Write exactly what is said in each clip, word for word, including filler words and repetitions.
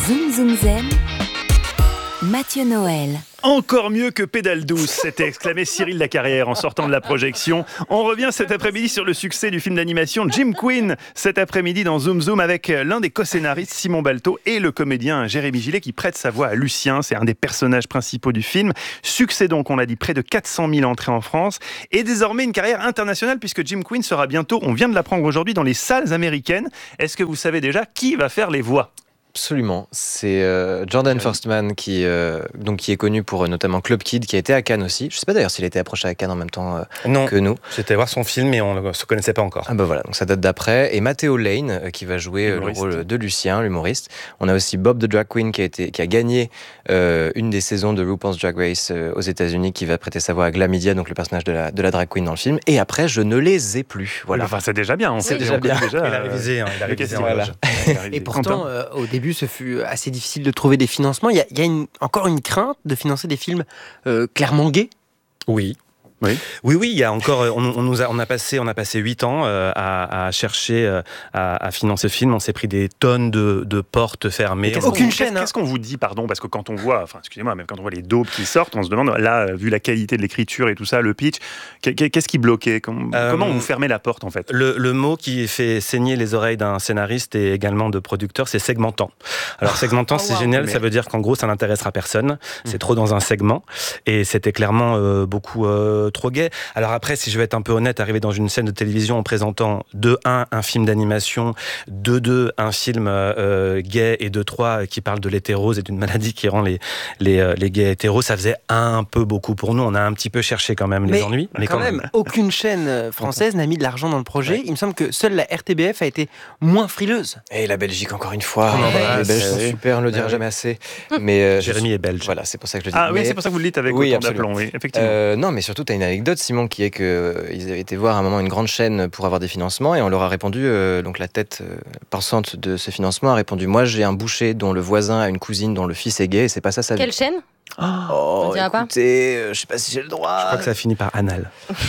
Zoom Zoom Zen, Mathieu Noël. Encore mieux que pédale douce, s'était exclamé Cyril Lacarrière en sortant de la projection. On revient cet après-midi sur le succès du film d'animation Jim Queen. Cet après-midi dans Zoom Zoom avec l'un des co-scénaristes Simon Balteau et le comédien Jérémy Gillet qui prête sa voix à Lucien. C'est un des personnages principaux du film. Succès donc, on l'a dit, près de quatre cent mille entrées en France et désormais une carrière internationale puisque Jim Queen sera bientôt, on vient de l'apprendre aujourd'hui, dans les salles américaines. Est-ce que vous savez déjà qui va faire les voix ? Absolument, c'est euh, Jordan Firstman qui, euh, donc, qui est connu pour euh, notamment Club Kid, qui a été à Cannes aussi. Je ne sais pas d'ailleurs s'il a été approché à Cannes en même temps euh, non, que nous. J'étais voir son film mais on ne se connaissait pas encore. Ah bah voilà, donc ça date d'après. Et Matteo Lane euh, qui va jouer euh, le rôle de Lucien, l'humoriste. On a aussi Bob the Drag Queen qui a, été, qui a gagné euh, une des saisons de RuPaul's Drag Race euh, aux États-Unis, qui va prêter sa voix à Glamidia, donc le personnage de la, de la drag queen dans le film. Et après, je ne les ai plus. Voilà. Enfin, c'est déjà bien. On c'est déjà bien. Déjà, il a révisé. Hein, il a révisé. Voilà. Et pourtant, euh, au début, ce fut assez difficile de trouver des financements. Il y a, il y a une, encore une crainte de financer des films euh, clairement gays. Oui. Oui, oui, oui, il y a encore, on, on nous a, on a passé, on a passé huit ans euh, à, à chercher euh, à, à financer ce film. On s'est pris des tonnes de, de portes fermées. Qu'est-ce Aucune qu'on, chaîne. Qu'est-ce, qu'est-ce qu'on vous dit, pardon, parce que quand on voit, enfin, excusez-moi, même quand on voit les daubes qui sortent, on se demande, là, vu la qualité de l'écriture et tout ça, le pitch, qu'est-ce qui bloquait ? Comment, euh, comment on vous fermait la porte, en fait ? le, le mot qui fait saigner les oreilles d'un scénariste et également de producteur, c'est segmentant. Alors segmentant, oh, c'est wow. génial. Mais... Ça veut dire qu'en gros, ça n'intéressera personne. Mmh. C'est trop dans un segment, et c'était clairement euh, beaucoup euh, trop gay. Alors après, si je vais être un peu honnête, arriver dans une scène de télévision en présentant de un, un film d'animation, de deux, un film euh, gay, et de trois, qui parle de l'hétérose et d'une maladie qui rend les, les, les gays hétéros, ça faisait un peu beaucoup pour nous. On a un petit peu cherché quand même les mais ennuis. Mais quand, quand même, même, aucune chaîne française n'a mis de l'argent dans le projet. Ouais. Il me semble que seule la R T B F a été moins frileuse. Et la Belgique, encore une fois. Oh, ouais. Les Belges sont super, on ne le dira ouais. jamais assez. Mais euh, Jérémy est belge. Voilà, c'est pour ça que je le dis. Ah mais... oui, c'est pour ça que vous le dites avec oui, autant d'aplomb, oui, effectivement. Euh, non, mais surtout, tu as une anecdote, Simon, qui est que ils avaient été voir à un moment une grande chaîne pour avoir des financements et on leur a répondu, euh, donc la tête euh, pensante de ce financement a répondu: moi j'ai un boucher dont le voisin a une cousine dont le fils est gay et c'est pas ça sa vie. Quelle chaîne ? Oh, on écoutez, euh, je sais pas si j'ai le droit. Je crois que ça finit par anal.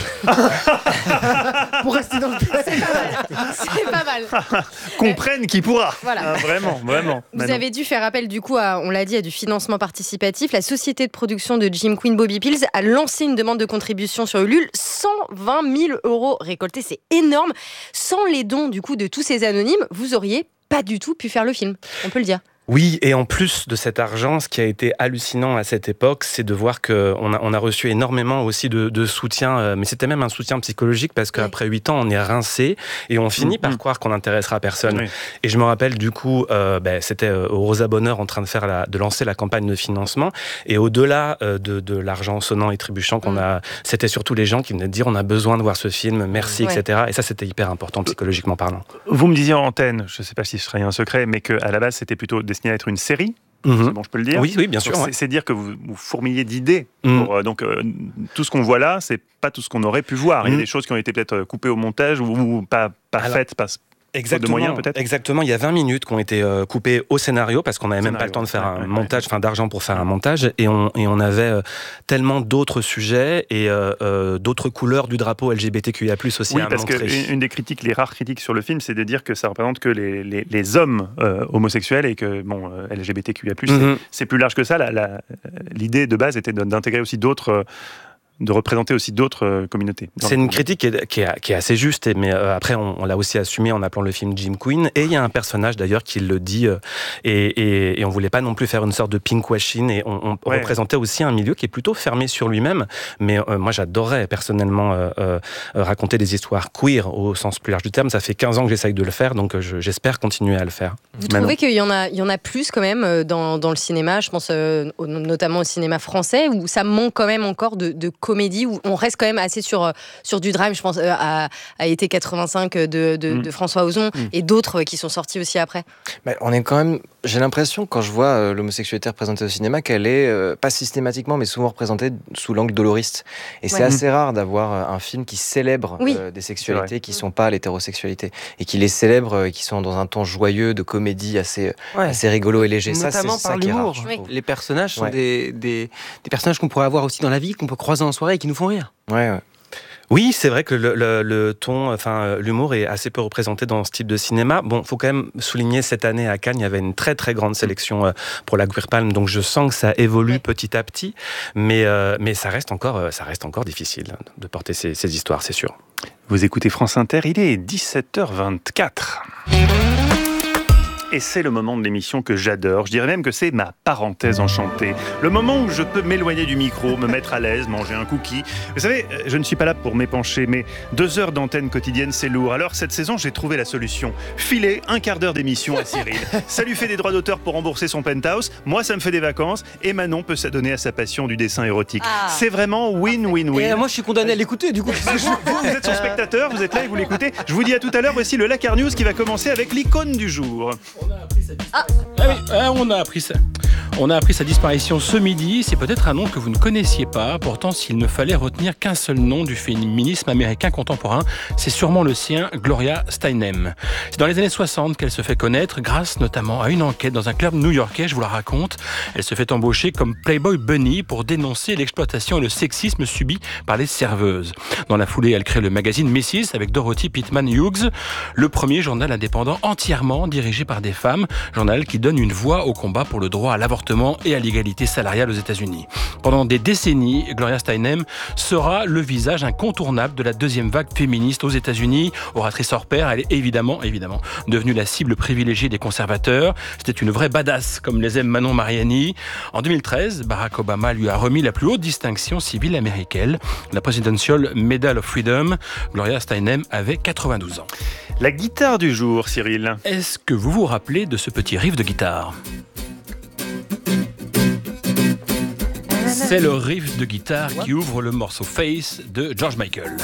Pour rester dans le c'est pas mal. C'est pas mal. Comprenne qui pourra. Voilà. Ah, vraiment, vraiment. Vous Manon. avez dû faire appel du coup à, on l'a dit, à du financement participatif. La société de production de Jim Queen, Bobby Pills, a lancé une demande de contribution sur Ulule. cent vingt mille euros récoltés, c'est énorme. Sans les dons du coup de tous ces anonymes, vous auriez pas du tout pu faire le film. On peut le dire. Oui, et en plus de cet argent, ce qui a été hallucinant à cette époque, c'est de voir qu'on a, on a reçu énormément aussi de, de soutien, euh, mais c'était même un soutien psychologique, parce qu'après huit ans, on est rincé, et on finit mmh. par croire qu'on n'intéressera personne. Oui. Et je me rappelle, du coup, euh, ben, c'était euh, au Rosa Bonheur en train de, faire la, de lancer la campagne de financement, et au-delà euh, de, de l'argent sonnant et trébuchant qu'on mmh. a, c'était surtout les gens qui venaient de dire on a besoin de voir ce film, merci, ouais. et cetera. Et ça, c'était hyper important psychologiquement parlant. Vous me disiez en antenne, je ne sais pas si ce serait un secret, mais qu'à la base, c'était plutôt destiné à être une série. Mmh. C'est bon, je peux le dire. Oui, oui, bien sûr. Donc, ouais. c'est, c'est dire que vous, vous fourmillez d'idées. Mmh. Pour, euh, donc, euh, tout ce qu'on voit là, c'est pas tout ce qu'on aurait pu voir. Mmh. Il y a des choses qui ont été peut-être coupées au montage ou, ou pas, pas Alors, faites, pas. Exactement, de moyens, peut-être exactement, il y a vingt minutes qui ont été euh, coupées au scénario parce qu'on n'avait même pas le temps de faire ouais, un ouais, montage, enfin ouais. d'argent pour faire un montage, et on, et on avait euh, tellement d'autres sujets et euh, euh, d'autres couleurs du drapeau L G B T Q I A plus, aussi oui, à parce montrer. qu'une une des critiques, les rares critiques sur le film, c'est de dire que ça représente que les, les, les hommes euh, homosexuels et que bon, euh, L G B T Q I A plus, mm-hmm. c'est, c'est plus large que ça. La, la, l'idée de base était d'intégrer aussi d'autres... Euh, de représenter aussi d'autres euh, communautés. C'est une critique qui est, qui est, qui est assez juste, mais euh, après on, on l'a aussi assumé en appelant le film Jim Queen, et il y a un personnage d'ailleurs qui le dit, euh, et, et, et on voulait pas non plus faire une sorte de pinkwashing, et on, on ouais. représentait aussi un milieu qui est plutôt fermé sur lui-même, mais euh, moi j'adorais personnellement euh, euh, raconter des histoires queer au sens plus large du terme. Ça fait quinze ans que j'essaye de le faire, donc je, j'espère continuer à le faire. Vous Manon. Trouvez qu'il y en a, il y en a plus quand même dans, dans le cinéma, je pense euh, notamment au cinéma français, où ça manque quand même encore de, de comédie, où on reste quand même assez sur, sur du drame. Je pense euh, à, à Été quatre-vingt-cinq de, de, mmh. de François Ozon mmh. et d'autres qui sont sortis aussi après. Bah, on est quand même, j'ai l'impression, quand je vois euh, l'homosexualité représentée au cinéma, qu'elle est, euh, pas systématiquement, mais souvent représentée sous l'angle doloriste. Et ouais. c'est assez rare d'avoir un film qui célèbre oui. euh, des sexualités qui ne sont pas l'hétérosexualité, et qui les célèbre, euh, qui sont dans un ton joyeux de comédie assez, ouais. assez rigolo et léger. Notamment ça, c'est par ça qui est l'humour. rare, oui. Les personnages sont ouais. des, des, des personnages qu'on pourrait avoir aussi dans la vie, qu'on peut croiser en soirée et qui nous font rire. Ouais, ouais. Oui, c'est vrai que le, le, le ton, enfin l'humour est assez peu représenté dans ce type de cinéma. Bon, faut quand même souligner cette année à Cannes, il y avait une très très grande sélection pour la Queer Palm, donc je sens que ça évolue petit à petit, mais euh, mais ça reste encore ça reste encore difficile de porter ces, ces histoires, c'est sûr. Vous écoutez France Inter, il est dix-sept heures vingt-quatre. Et c'est le moment de l'émission que j'adore. Je dirais même que c'est ma parenthèse enchantée. Le moment où je peux m'éloigner du micro, me mettre à l'aise, manger un cookie. Vous savez, je ne suis pas là pour m'épancher, mais deux heures d'antenne quotidienne, c'est lourd. Alors cette saison, j'ai trouvé la solution. Filer un quart d'heure d'émission à Cyril. Ça lui fait des droits d'auteur pour rembourser son penthouse. Moi, ça me fait des vacances. Et Manon peut s'adonner à sa passion du dessin érotique. Ah. C'est vraiment win-win-win. Et moi, je suis condamné à l'écouter, du coup. Vous, vous êtes son spectateur, vous êtes là et vous l'écoutez. Je vous dis à tout à l'heure. Voici le Lakar News qui va commencer avec l'icône du jour. On a appris sa disparition. Ah. Ah oui, ah, on a appris ça. On a appris sa disparition ce midi. C'est peut-être un nom que vous ne connaissiez pas. Pourtant, s'il ne fallait retenir qu'un seul nom du féminisme américain contemporain, c'est sûrement le sien, Gloria Steinem. C'est dans les années soixante qu'elle se fait connaître, grâce notamment à une enquête dans un club new-yorkais, je vous la raconte. Elle se fait embaucher comme Playboy Bunny pour dénoncer l'exploitation et le sexisme subi par les serveuses. Dans la foulée, elle crée le magazine Missus avec Dorothy Pitman Hughes, le premier journal indépendant entièrement dirigé par des femmes, journal qui donne une voix au combat pour le droit à l'avortement et à l'égalité salariale aux États-Unis. Pendant des décennies, Gloria Steinem sera le visage incontournable de la deuxième vague féministe aux États-Unis. Oratrice hors pair, elle est évidemment, évidemment devenue la cible privilégiée des conservateurs. C'était une vraie badass, comme les aime Manon Mariani. En deux mille treize, Barack Obama lui a remis la plus haute distinction civile américaine, la Presidential Medal of Freedom. Gloria Steinem avait quatre-vingt-douze ans. La guitare du jour, Cyril. Est-ce que vous vous rappelez de ce petit riff de guitare ? C'est le riff de guitare qui ouvre le morceau Face de George Michael.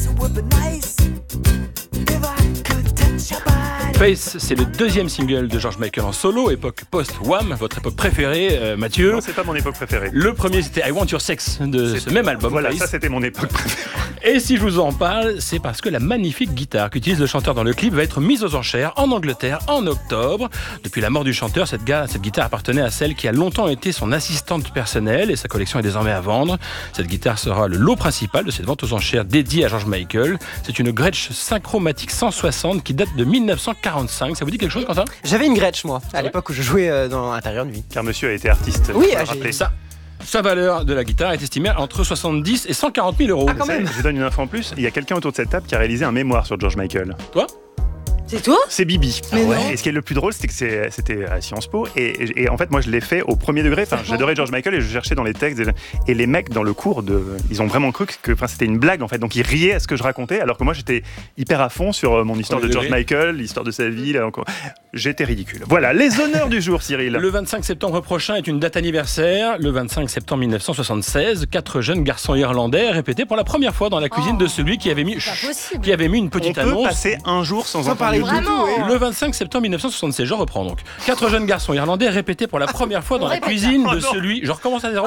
Face, c'est le deuxième single de George Michael en solo, époque post-Wham, votre époque préférée, euh, Mathieu. Non, c'est pas mon époque préférée. Le premier, c'était I Want Your Sex de c'est ce même album. Voilà, Face. Ça c'était mon époque préférée. Et si je vous en parle, c'est parce que la magnifique guitare qu'utilise le chanteur dans le clip va être mise aux enchères en Angleterre en octobre. Depuis la mort du chanteur, cette, gars, cette guitare appartenait à celle qui a longtemps été son assistante personnelle et sa collection est désormais à vendre. Cette guitare sera le lot principal de cette vente aux enchères dédiée à George Michael. C'est une Gretsch Synchromatic cent soixante qui date de dix-neuf cent quarante-cinq. Ça vous dit quelque chose, Quentin ? J'avais une Gretsch, moi, à l'époque où je jouais dans Intérieur Nuit. Car monsieur a été artiste. Oui, j'ai ça. Sa valeur de la guitare est estimée entre soixante-dix et cent quarante mille euros. Ah, quand même. Je vous donne une info en plus. Il y a quelqu'un autour de cette table qui a réalisé un mémoire sur George Michael. Toi ? C'est toi ? C'est Bibi. Ah ouais. Et ce qui est le plus drôle, c'est que c'est, c'était à Sciences Po. Et, et, et en fait, moi, je l'ai fait au premier degré. Enfin, j'adorais George Michael et je cherchais dans les textes. Et, et les mecs, dans le cours, de, ils ont vraiment cru que enfin, c'était une blague, en fait. Donc, ils riaient à ce que je racontais. Alors que moi, j'étais hyper à fond sur mon histoire de George Michael, l'histoire de sa vie. Là, encore. J'étais ridicule. Voilà, les honneurs du jour, Cyril. Le vingt-cinq septembre prochain est une date anniversaire. Le vingt-cinq septembre mille neuf cent soixante-seize, quatre jeunes garçons irlandais répétaient pour la première fois dans la cuisine oh, de celui qui avait mis, qui avait mis une petite On annonce. On peut passer un jour sans, sans en parler. Vraiment. Le vingt-cinq septembre mille neuf cent soixante-seize, je reprends donc. Quatre jeunes garçons irlandais répétaient pour la première fois dans la cuisine de celui... Je recommence à zéro.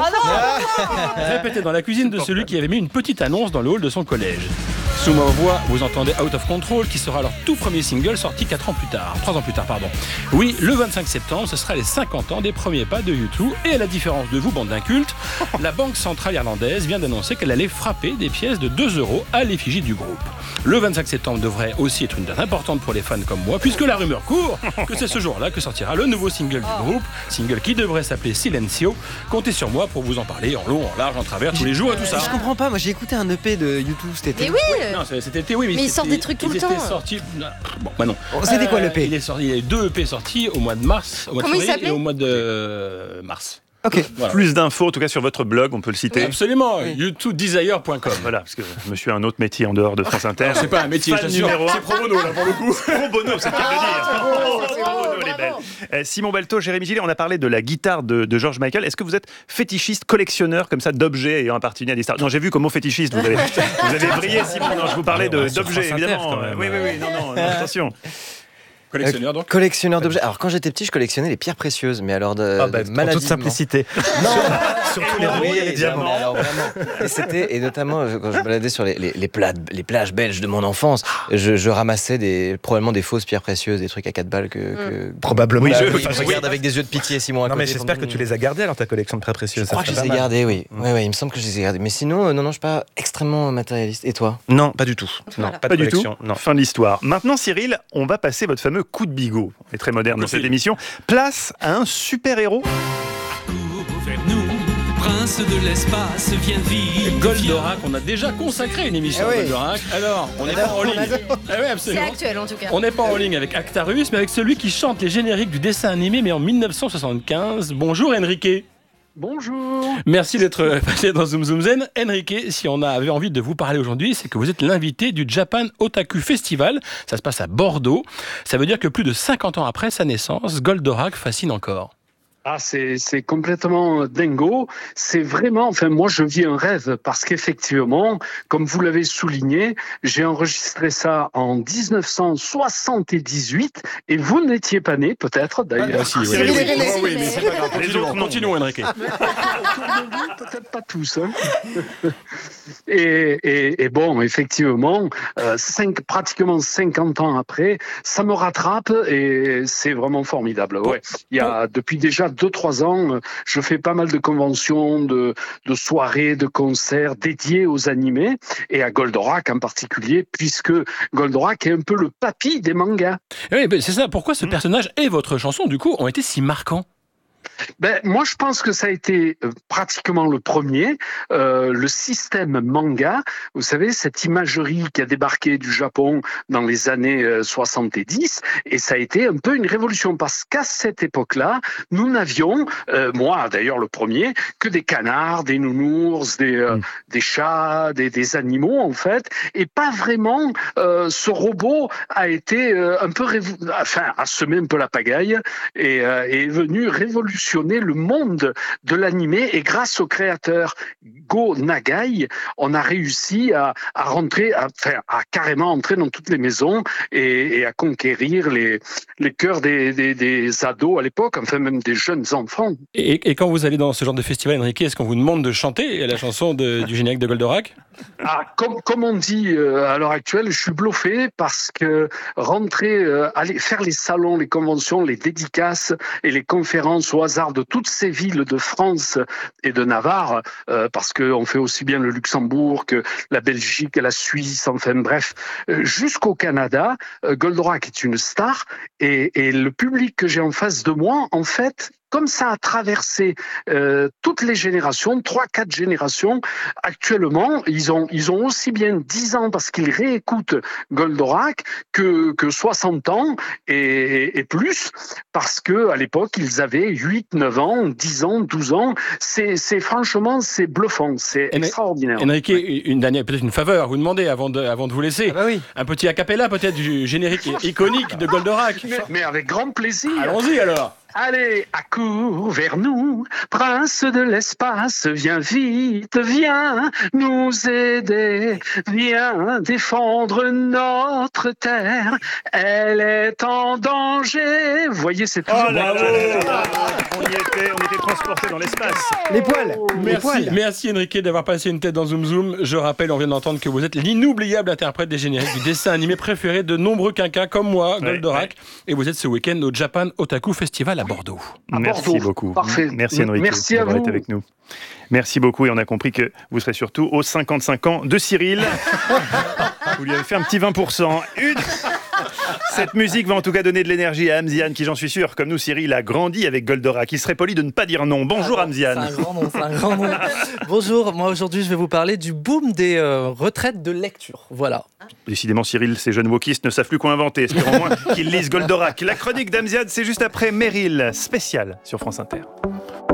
Répétaient dans la cuisine de celui qui avait mis une petite annonce dans le hall de son collège. Sous ma voix, vous entendez Out of Control, qui sera leur tout premier single sorti quatre ans plus tard. trois ans plus tard, pardon. Oui, le vingt-cinq septembre, ce sera les cinquante ans des premiers pas de U deux. Et à la différence de vous, bande d'incultes, la Banque centrale irlandaise vient d'annoncer qu'elle allait frapper des pièces de deux euros à l'effigie du groupe. Le vingt-cinq septembre devrait aussi être une date importante pour les fans comme moi, puisque la rumeur court que c'est ce jour-là que sortira le nouveau single du groupe, single qui devrait s'appeler Silencio. Comptez sur moi pour vous en parler en long, en large, en travers, tous les jours et tout ça. Je comprends pas, moi j'ai écouté un E P de U deux cet été. Mais oui. Non, c'était été, oui, mais, mais ils sortent des trucs tout le temps. Sortis... Bon, bah non. C'était quoi l'E P ? Il est sorti, il y a deux E P sortis au mois de mars, au mois de Comment février et au mois de euh, mars. Ok. Voilà. Plus d'infos, en tout cas sur votre blog, on peut le citer. Oui, absolument, oui. you two desire point com. Voilà, parce que monsieur a un autre métier en dehors de France Inter. C'est pas un métier, je t'assure. C'est pro bono là pour le coup. Pro bono, c'est le cas de dire. Oh, c'est pro bono, les belles. Euh, Simon Balto, Jérémy Gillet, on a parlé de la guitare de, de George Michael. Est-ce que vous êtes fétichiste, collectionneur comme ça d'objets ayant appartenu à des stars ? Non, j'ai vu comme mot fétichiste, vous avez, vous avez brillé, Simon. Non, je vous parlais de, d'objets, évidemment. Oui, oui, oui, non, non, non attention. Collectionneur donc. Euh, collectionneur d'objets. Alors quand j'étais petit, je collectionnais les pierres précieuses, mais alors de, ah bah, de en toute simplicité. Non, surtout les roues et les diamants. Alors, vraiment. Et c'était et notamment quand je me baladais sur les, les, les, plages, les plages belges de mon enfance, je, je ramassais des probablement des fausses pierres précieuses, des trucs à quatre balles que, que... Mm. probablement. Oui, je, oui, je regarde avec des yeux de pitié, Simon. À non côté, mais j'espère que tu les as gardés alors ta collection de pierres précieuses. Je crois que je les ai gardés, oui. Mm. Ouais, ouais, il me semble que je les ai gardés. Mais sinon, euh, non, non, je suis pas extrêmement matérialiste. Et toi? Non, pas du tout. Voilà. Non, pas, pas de du tout. Non. Fin de l'histoire. Maintenant, Cyril, on va passer votre fameux coup de bigot. On est très moderne dans cette émission. Place à un super-héros. Vers nous, prince de l'espace, viens vite. Goldorak, on a déjà consacré une émission eh oui. Goldorak. Alors, on n'est pas en ligne. Ah ouais, absolument. C'est actuel en tout cas. On n'est pas en ligne avec Actarus, mais avec celui qui chante les génériques du dessin animé, mais en mille neuf cent soixante-quinze. Bonjour Enrique. Bonjour. Merci d'être passé dans Zoom Zoom Zen. Enrique, si on avait envie de vous parler aujourd'hui, c'est que vous êtes l'invité du Japan Otaku Festival. Ça se passe à Bordeaux. Ça veut dire que plus de cinquante ans après sa naissance, Goldorak fascine encore. Ah, c'est, c'est complètement dingo. C'est vraiment, enfin, moi, je vis un rêve parce qu'effectivement, comme vous l'avez souligné, j'ai enregistré ça en dix-neuf cent soixante-dix-huit et vous n'étiez pas né, peut-être, d'ailleurs. Ah, si, oui, oui, oui, oui, oui, oui, oui, mais c'est pas grave. Les autres, Continuons. continuons, Enrique. Peut-être pas tous. Hein. et, et, et bon, effectivement, euh, cinq, pratiquement cinquante ans après, ça me rattrape et c'est vraiment formidable. Ouais. Il y a depuis déjà deux trois ans, je fais pas mal de conventions, de, de soirées, de concerts dédiés aux animés et à Goldorak en particulier, puisque Goldorak est un peu le papy des mangas. Oui, ben c'est ça. Pourquoi ce personnage et votre chanson, du coup, ont été si marquants? Ben, moi, je pense que ça a été pratiquement le premier. Euh, le système manga, vous savez, cette imagerie qui a débarqué du Japon dans les années soixante-dix, et ça a été un peu une révolution parce qu'à cette époque-là, nous n'avions, euh, moi d'ailleurs le premier, que des canards, des nounours, des, euh, mmh. des chats, des, des animaux en fait, et pas vraiment. Euh, ce robot a été euh, un peu, révo- enfin, a semé un peu la pagaille et, euh, et est venu révolutionner le monde de l'animé et grâce au créateur Go Nagai, on a réussi à, à rentrer, à, enfin, à carrément entrer dans toutes les maisons et, et à conquérir les, les cœurs des, des, des ados à l'époque, enfin même des jeunes enfants. Et, et quand vous allez dans ce genre de festival, Enrique, est-ce qu'on vous demande de chanter la chanson de, du générique de Goldorak? Ah, comme, comme on dit euh, à l'heure actuelle, je suis bluffé parce que rentrer, euh, aller faire les salons, les conventions, les dédicaces et les conférences au hasard de toutes ces villes de France et de Navarre, euh, parce qu'on fait aussi bien le Luxembourg que la Belgique et la Suisse, enfin bref, euh, jusqu'au Canada, euh, Goldorak est une star et, et le public que j'ai en face de moi, en fait, comme ça a traversé euh, toutes les générations, trois, quatre générations, actuellement, ils ont, ils ont aussi bien dix ans parce qu'ils réécoutent Goldorak que, que soixante ans et, et plus parce que à l'époque, ils avaient huit, neuf ans, dix ans, douze ans. C'est, c'est franchement, c'est bluffant, c'est En- extraordinaire. Enrique, une dernière, peut-être une faveur à vous demander avant de, avant de vous laisser. Ah bah oui. Un petit acapella peut-être du générique iconique de Goldorak. Mais, mais avec grand plaisir. Allons-y alors. Allez, accours vers nous, prince de l'espace, viens vite, viens nous aider, viens défendre notre terre, elle est en danger. Vous voyez, c'est toujours Oh là bon. là, on y était, on était transportés dans l'espace. Les poils. Les Merci, poils. merci Enrique d'avoir passé une tête dans Zoom Zoom. Je rappelle, on vient d'entendre que vous êtes l'inoubliable interprète des génériques du dessin animé préféré de nombreux quinquas comme moi, Goldorak. Et vous êtes ce week-end au Japan Otaku Festival à Bordeaux. À Merci Bordeaux. beaucoup. Parfait. Merci Enrique Merci à d'avoir vous. été avec nous. Merci beaucoup et on a compris que vous serez surtout aux cinquante-cinq ans de Cyril. Vous lui avez fait un petit vingt pour cent. Une... Cette musique va en tout cas donner de l'énergie à Amziane qui, j'en suis sûr, comme nous Cyril, a grandi avec Goldorak. Il serait poli de ne pas dire non. Bonjour Ah, Amziane. C'est un grand nom, c'est un grand nom. Bonjour, moi aujourd'hui je vais vous parler du boom des euh, retraites de lecture. Voilà. Décidément Cyril, ces jeunes wokistes ne savent plus quoi inventer. Espérons moins qu'ils lisent Goldorak. La chronique d'Amziane, c'est juste après Meryl, spécial sur France Inter.